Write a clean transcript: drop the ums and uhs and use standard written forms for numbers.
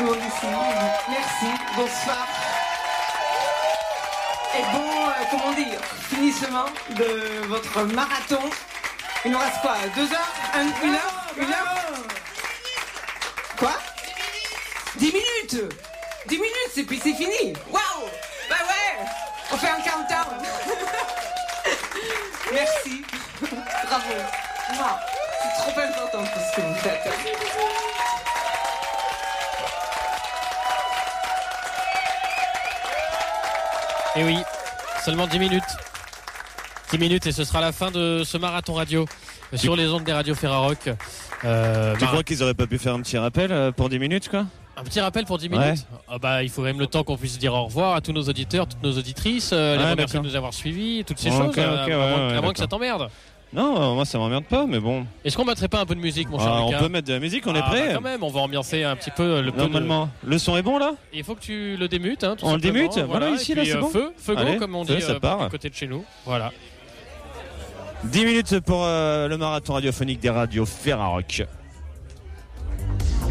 le monde ici. Merci, bonsoir. Et bon, comment dire, finissement de votre marathon. Il nous reste quoi, 2 heures, 1 heure Quoi 10 minutes 10 minutes et puis c'est fini. Waouh. Bah ouais. On fait un countdown. Merci. Bravo. Moi, c'est trop important tout ce que vous faites. Et oui, seulement 10 minutes. 10 minutes et ce sera la fin de ce marathon radio sur les ondes des radios Ferrarock. Tu crois qu'ils auraient pas pu faire un petit rappel pour 10 minutes quoi? Un petit rappel pour 10 minutes. Il faut quand même le temps qu'on puisse dire au revoir à tous nos auditeurs, toutes nos auditrices, les remercier de nous avoir suivis, toutes ces choses, à moins que ça t'emmerde. Non, moi ça m'emmerde pas, mais bon. Est-ce qu'on mettrait pas un peu de musique, mon cher Lucas? On peut mettre de la musique, on est prêt. Quand même, on va ambiancer un petit peu le Normalement, le son est bon là? Il faut que tu le démutes. Hein, on le démute. Voilà, ici là, c'est bon. Feu go, comme on dit du côté de chez nous. Voilà. 10 minutes pour le marathon radiophonique des radios Ferrarock.